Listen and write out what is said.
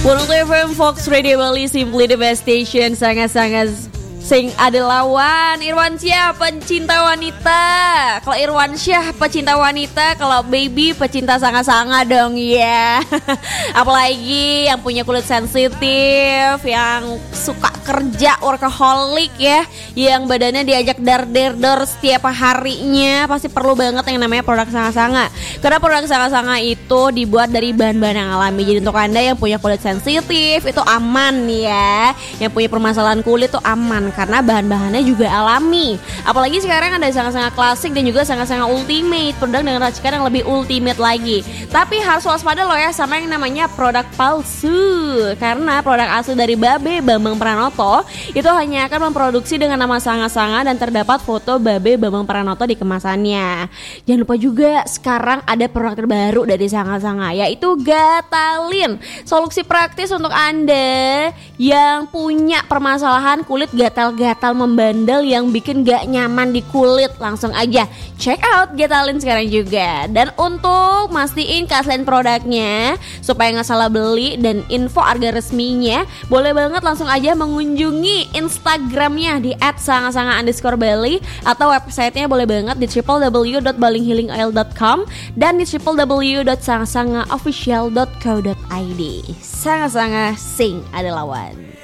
102 FM Fox Radio Bali, simply the best station. Sangat-sangat sing ada lawan Irwansyah pencinta wanita. Kalau Irwansyah pecinta wanita, kalau Baby pecinta sangat-sangat dong ya. Apalagi yang punya kulit sensitif, yang suka kerja workaholic ya, yang badannya diajak dar-der setiap harinya, pasti perlu banget yang namanya produk Sanga-Sanga. Karena produk Sanga-Sanga itu dibuat dari bahan-bahan yang alami. Jadi untuk Anda yang punya kulit sensitif itu aman ya. Yang punya permasalahan kulit itu aman karena bahan-bahannya juga alami. Apalagi sekarang ada Sanga-Sanga klasik dan juga Sanga-Sanga ultimate, produk dengan racikan yang lebih ultimate lagi. Tapi harus waspada loh ya sama yang namanya produk palsu. Karena produk asli dari Babe Bambang Pranoto itu hanya akan memproduksi dengan nama Sanga-Sanga dan terdapat foto Babe Bambang Pranoto di kemasannya. Jangan lupa juga sekarang ada produk terbaru dari Sanga-Sanga, yaitu Gatalin. Solusi praktis untuk Anda yang punya permasalahan kulit gatal-gatal membandel yang bikin gak nyaman di kulit. Langsung aja check out Gatalin sekarang juga. Dan untuk mastiin keaslian produknya supaya gak salah beli dan info harga resminya, boleh banget langsung aja mengunjungi Instagramnya di @sanga-sanga_bali atau websitenya boleh banget di www.balinghealingoil.com dan di www.sangasangaofficial.co.id. Sanga-Sanga sing ada lawan.